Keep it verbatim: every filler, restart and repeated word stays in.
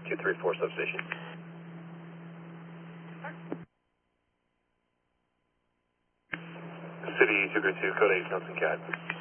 two three four substation. City two three two, code eight, Nelson Cat.